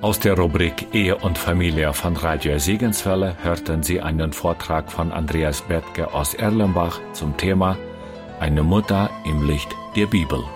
Aus der Rubrik Ehe und Familie von Radio Segenswelle hörten Sie einen Vortrag von Andreas Bethke aus Erlenbach zum Thema Eine Mutter im Licht der Bibel.